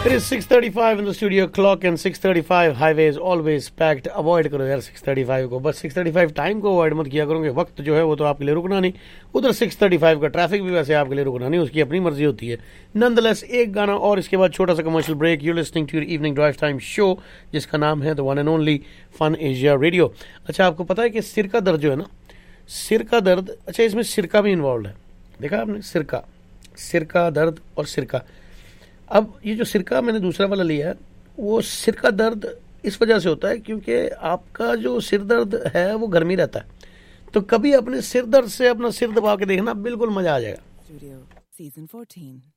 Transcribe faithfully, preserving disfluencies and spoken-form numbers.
It is six thirty-five in the studio clock and six thirty-five highway is always packed. Avoid करो यार six thirty-five को, बस six thirty-five time को avoid मत किया करोगे. वक्त जो है वो तो आपके लिए रुकना नहीं. उधर six thirty-five का ट्रैफिक भी वैसे आपके लिए रुकना नहीं, उसकी अपनी मर्जी होती है. Nonetheless, एक गाना और इसके बाद छोटा सा commercial break. You're listening to your evening drive time show जिसका नाम है The One and Only Fun Asia Radio. अच्छा, आपको पता है कि सिर का दर्द जो है ना, सिर का दर्द, अच्छा इसमें सिरका भी इन्वॉल्व है. देखा आपने, सिरका, सिर का दर्द और सिरका. अब ये जो सिरका मैंने दूसरा वाला लिया है, वो सिर का दर्द इस वजह से होता है क्योंकि आपका जो सिर दर्द है वो घर में रहता है. तो कभी अपने सिर दर्द से अपना सिर दबा के देखना, बिल्कुल मजा आ जाएगा. Studio Season fourteen.